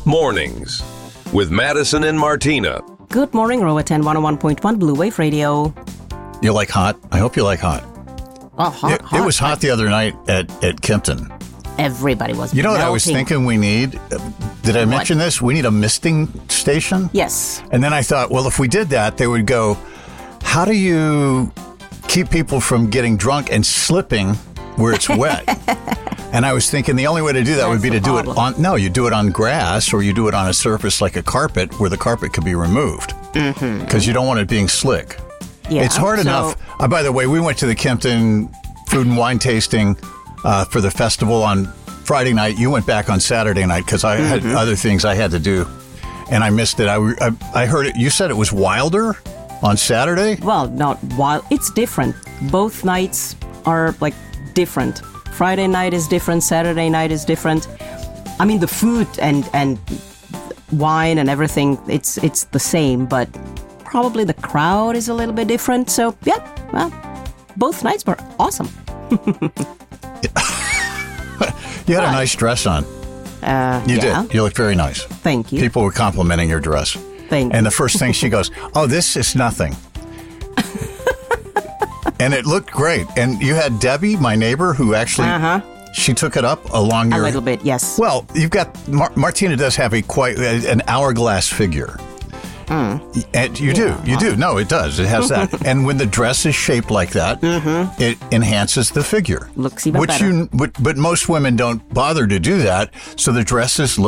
Mornings with Madison and Martina. Good morning, Roatan 101.1 Blue Wave Radio. You like hot? I hope you like hot. Oh, hot. It was hot the other night at Kempton. Everybody was You know what I was melting. thinking we need? Did I mention this? We need a misting station. Yes. And then I thought, well, if we did that, they would go, how do you keep people from getting drunk and slipping where it's wet? And I was thinking the only way to do that would be to do it on, no, you do it on grass or you do it on a surface like a carpet where the carpet could be removed. Because you don't want it being slick. Yeah. It's hard enough. By the way, we went to the Kempton food and wine tasting for the festival on Friday night. You went back on Saturday night because I had other things I had to do, and I missed it. I heard it. You said it was wilder on Saturday? Well, not wild. It's different. Both nights are like different. Friday night is different. Saturday night is different. I mean, the food and wine and everything, it's the same, but probably the crowd is a little bit different. So, yeah, well, both nights were awesome. You had a nice dress on. You yeah. did. You looked very nice. Thank you. People were complimenting your dress. Thank you. And the first thing she goes, oh, this is nothing. And it looked great. And you had Debbie, my neighbor, who actually, she took it up along your... A little bit, yes. Well, you've got, Martina does have an hourglass figure. And you do. No, it does. It has that. And when the dress is shaped like that, it enhances the figure. Looks even better. But most women don't bother to do that, so the dresses look